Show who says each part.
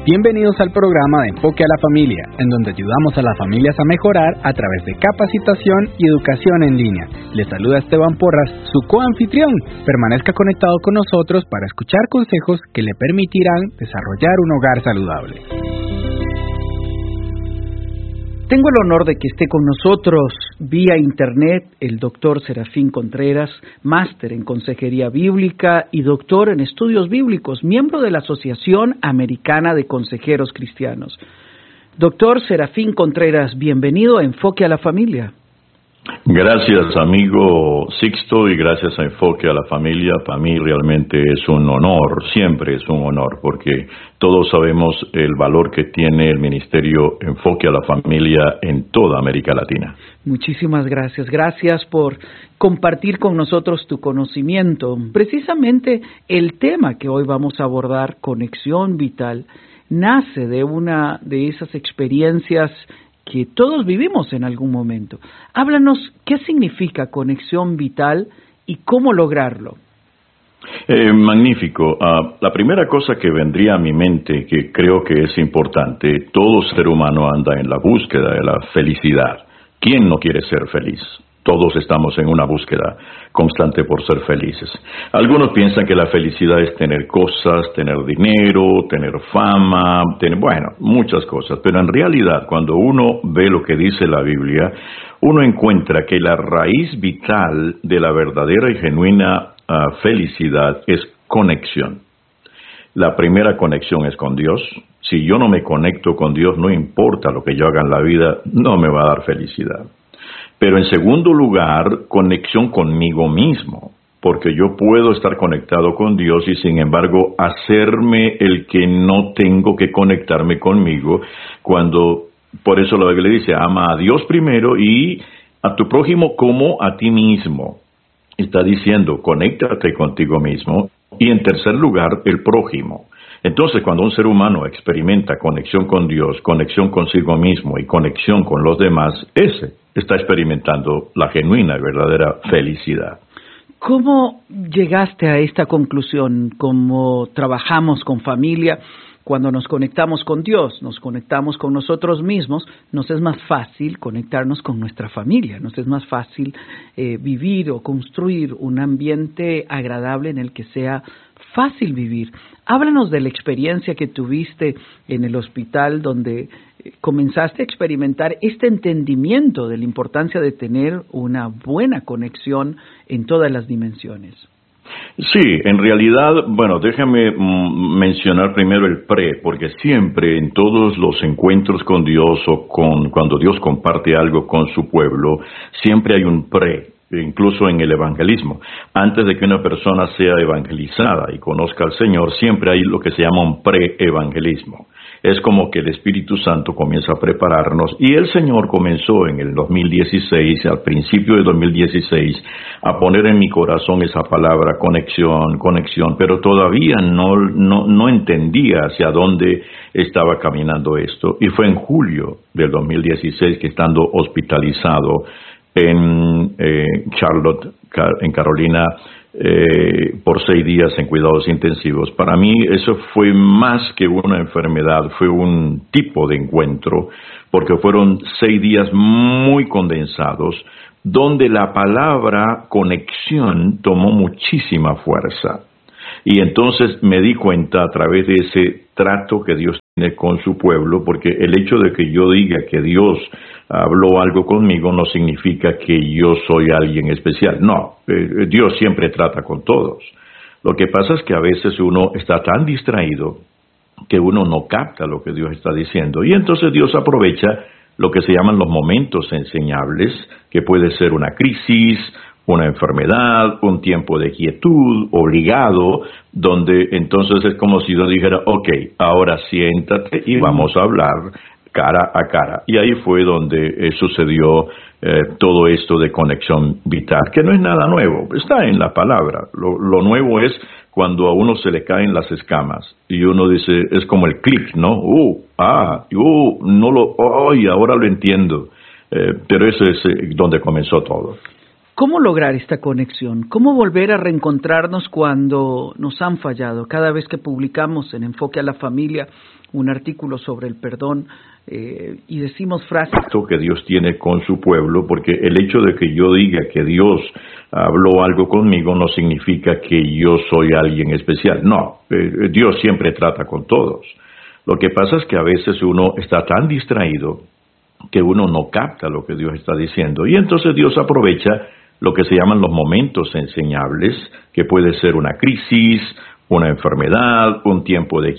Speaker 1: Bienvenidos al programa de Enfoque a la Familia, en donde ayudamos a las familias a mejorar a través de capacitación y educación en línea. Les saluda Esteban Porras, su coanfitrión. Permanezca conectado con nosotros para escuchar consejos que le permitirán desarrollar un hogar saludable.
Speaker 2: Tengo el honor de que esté con nosotros vía internet el doctor Serafín Contreras, máster en Consejería Bíblica y doctor en Estudios Bíblicos, miembro de la Asociación Americana de Consejeros Cristianos. Doctor Serafín Contreras, bienvenido a Enfoque a la Familia.
Speaker 3: Gracias, amigo Sixto, y gracias a Enfoque a la Familia. Para mí realmente es un honor, siempre es un honor, porque todos sabemos el valor que tiene el Ministerio Enfoque a la Familia en toda América Latina.
Speaker 2: Muchísimas gracias. Gracias por compartir con nosotros tu conocimiento. Precisamente el tema que hoy vamos a abordar, Conexión Vital, nace de una de esas experiencias que todos vivimos en algún momento. Háblanos, ¿qué significa conexión vital y cómo lograrlo?
Speaker 3: Magnífico. La primera cosa que vendría a mi mente, que creo que es importante, todo ser humano anda en la búsqueda de la felicidad. ¿Quién no quiere ser feliz? Todos estamos en una búsqueda constante por ser felices. Algunos piensan que la felicidad es tener cosas, tener dinero, tener fama, muchas cosas. Pero en realidad, cuando uno ve lo que dice la Biblia, uno encuentra que la raíz vital de la verdadera y genuina felicidad es conexión. La primera conexión es con Dios. Si yo no me conecto con Dios, no importa lo que yo haga en la vida, no me va a dar felicidad. Pero en segundo lugar, conexión conmigo mismo, porque yo puedo estar conectado con Dios y sin embargo hacerme el que no tengo que conectarme conmigo, por eso la Biblia dice, ama a Dios primero y a tu prójimo como a ti mismo. Está diciendo, conéctate contigo mismo y en tercer lugar, el prójimo. Entonces, cuando un ser humano experimenta conexión con Dios, conexión consigo mismo y conexión con los demás, ese está experimentando la genuina y verdadera felicidad.
Speaker 2: ¿Cómo llegaste a esta conclusión? ¿Cómo trabajamos con familia? Cuando nos conectamos con Dios, nos conectamos con nosotros mismos, nos es más fácil conectarnos con nuestra familia, nos es más fácil vivir o construir un ambiente agradable en el que sea fácil vivir. Háblanos de la experiencia que tuviste en el hospital donde comenzaste a experimentar este entendimiento de la importancia de tener una buena conexión en todas las dimensiones.
Speaker 3: Sí, en realidad, déjame mencionar primero el porque siempre en todos los encuentros con Dios o cuando Dios comparte algo con su pueblo, siempre hay un incluso en el evangelismo. Antes de que una persona sea evangelizada y conozca al Señor, siempre hay lo que se llama un pre-evangelismo. Es como que el Espíritu Santo comienza a prepararnos y el Señor comenzó en el 2016, al principio de 2016, a poner en mi corazón esa palabra conexión, pero todavía no entendía hacia dónde estaba caminando esto. Y fue en julio del 2016 que estando hospitalizado en Charlotte, en Carolina, por 6 días en cuidados intensivos. Para mí eso fue más que una enfermedad, fue un tipo de encuentro, porque fueron 6 días muy condensados, donde la palabra conexión tomó muchísima fuerza. Y entonces me di cuenta a través de ese trato que Dios tiene con su pueblo, porque el hecho de que yo diga que Dios habló algo conmigo no significa que yo soy alguien especial. No, Dios siempre trata con todos. Lo que pasa es que a veces uno está tan distraído que uno no capta lo que Dios está diciendo. Y entonces Dios aprovecha lo que se llaman los momentos enseñables, que puede ser una crisis, una enfermedad, un tiempo de quietud obligado, donde entonces es como si Dios dijera, ok, ahora siéntate y vamos a hablar cara a cara. Y ahí fue donde sucedió todo esto de conexión vital, que no es nada nuevo, está en la palabra. Lo nuevo es cuando a uno se le caen las escamas y uno dice, es como el clic, ¿no? Y ahora lo entiendo. Pero eso es donde comenzó todo.
Speaker 2: ¿Cómo lograr esta conexión? ¿Cómo volver a reencontrarnos cuando nos han fallado? Cada vez que publicamos en Enfoque a la Familia un artículo sobre el perdón y decimos frases
Speaker 3: que Dios tiene con su pueblo, porque el hecho de que yo diga que Dios habló algo conmigo no significa que yo soy alguien especial. No, Dios siempre trata con todos. Lo que pasa es que a veces uno está tan distraído que uno no capta lo que Dios está diciendo, y entonces Dios aprovecha lo que se llaman los momentos enseñables, que puede ser una crisis, una enfermedad, un tiempo de